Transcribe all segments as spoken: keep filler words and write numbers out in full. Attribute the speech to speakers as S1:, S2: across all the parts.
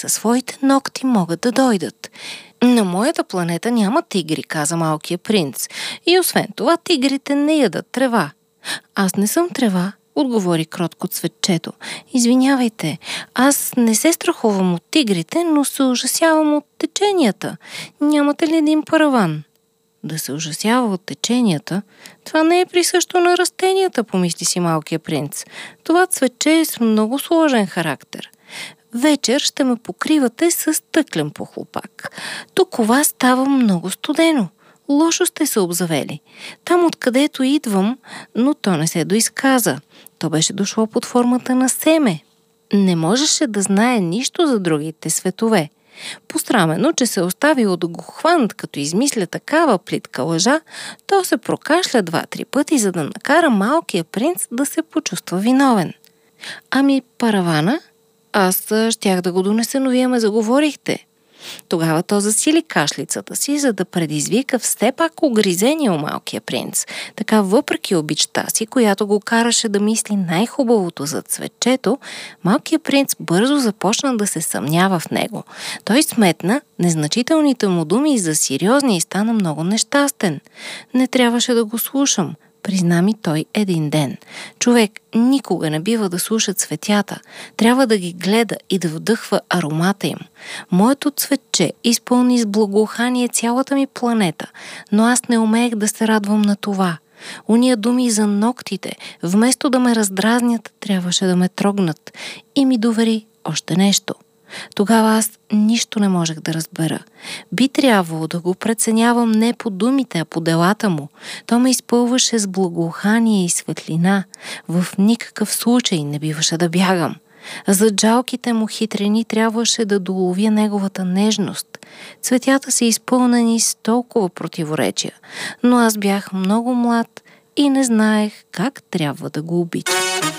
S1: със своите ногти могат да дойдат. На моята планета няма тигри, каза малкият принц. И освен това, тигрите не ядат трева. Аз не съм трева, отговори кротко цветчето. Извинявайте, аз не се страхувам от тигрите, но се ужасявам от теченията. Нямате ли един параван? Да се ужасява от теченията? Това не е присъщо на растенията, помисли си малкия принц. Това цветче е с много сложен характер. Вечер ще ме покривате с стъклен похлупак. Тук у вас става много студено. Лошо сте се обзавели. Там, откъдето идвам, но то не се доизказа. То беше дошло под формата на семе. Не можеше да знае нищо за другите светове. Пострамено, че се оставило да го хванат, като измисля такава плитка лъжа, то се прокашля два-три пъти, за да накара малкия принц да се почувства виновен. Ами паравана? Аз щях да го донеса, но вие ме заговорихте. Тогава то засили кашлицата си, за да предизвика все пак огризение у малкия принц. Така, въпреки обичта си, която го караше да мисли най-хубавото за цветчето, малкият принц бързо започна да се съмнява в него. Той сметна незначителните му думи за сериозни и стана много нещастен. Не трябваше да го слушам, призна ми той един ден. Човек никога не бива да слуша цветята. Трябва да ги гледа и да вдъхва аромата им. Моето цветче изпълни с благоухание цялата ми планета, но аз не умеех да се радвам на това. Уния думи за ногтите, вместо да ме раздразнят, трябваше да ме трогнат. И ми довери още нещо. Тогава аз нищо не можех да разбера. Би трябвало да го преценявам не по думите, а по делата му. То ме изпълваше с благоухание и светлина. В никакъв случай не биваше да бягам. Зад жалките му хитрини трябваше да доловя неговата нежност. Цветята са изпълнени с толкова противоречия, но аз бях много млад и не знаех как трябва да го обичам.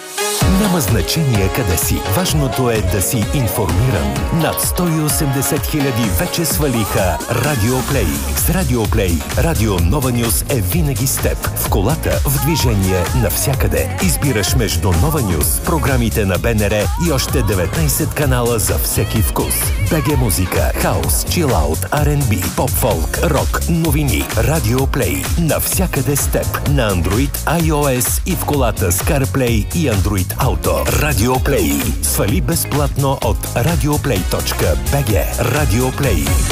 S2: Няма значение къде си. Важното е да си информиран. Над сто и осемдесет хиляди вече свалиха Радио Плей. С Радио Плей Радио Нова Нюз е винаги с теб. В колата, в движение, навсякъде. Избираш между Нова Нюз, програмите на Б Н Р и още деветнайсет канала за всеки вкус. БГ Музика, хаус, чилаут, Ар енд Би, поп-фолк, рок, новини. Радио Плей. Навсякъде с теб. На Android, iOS и в колата с CarPlay и Android Auto. Радио Плей. Свали безплатно от радиоплей точка би джи. Радио Плей.